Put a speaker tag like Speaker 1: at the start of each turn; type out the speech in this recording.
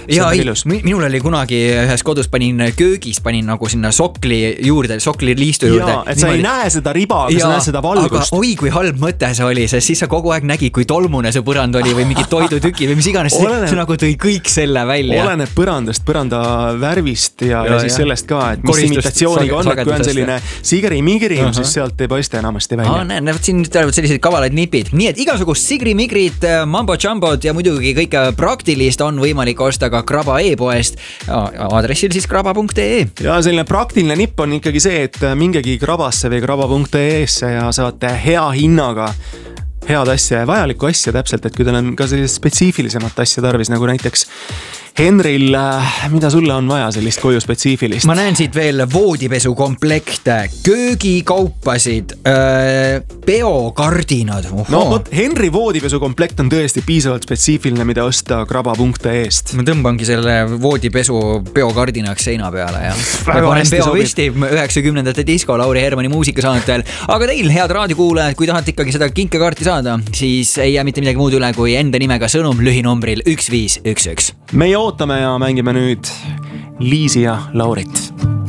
Speaker 1: minul oli kunagi ühes kodus köögis panin nagu sinna sokli juurde, sokli liistu juurde.
Speaker 2: Et sa ei näe seda riba, aga sa näed seda valgust.
Speaker 1: Aga oi, kui halb mõte see oli, sest siis sa kogu aeg nägid, kui tolmune see põrand oli või mingid toidutükid või mis iganes. See nagu tõi kõik selle välja.
Speaker 2: Oleneb põrandast, põranda värvist ja siis sellest ka, et mis imitatsiooniga on, et kui on selline sigri-migri, siis sealt ei paista enamasti välja.
Speaker 1: Näed, siin tulevad sellised kavalad nipid. Nii et igasugust sigri-migrid, mambo-jambod ja muidugi kõike praktilist on võimalik osta ka Kraba e-poest aadressil siis kraba.ee.
Speaker 2: Ja selline praktiline nipp on ikkagi see, et mingegi Krabasse või kraba.ee-sse ja saate hea hinnaga head asja ja vajalikku asja täpselt, et kui teil on ka sellist spetsiifilisemat asja tarvis, nagu näiteks Henril, mida sulle on vaja sellist koju spetsiifilist?
Speaker 1: Ma näen siit veel voodipesukomplekte, köögikaupasid, peokardinad.
Speaker 2: No võt, Henri voodipesukomplekt on tõesti piisavalt spetsiifiline, mida osta kraba.ee-st.
Speaker 1: Ma tõmbangi selle voodipesu peokardinaks seina peale ja panen peo püsti 90ndate disko Lauri Hermani muusikasaatel. Aga teil, head raadiokuulajad, kui tahate ikkagi seda kinkekaarti saada, siis ei jää mitte midagi muud üle kui enda nimega sõnum lühinumbril 1511.
Speaker 2: Meie ootame ja mängime nüüd Liisi ja Laurit.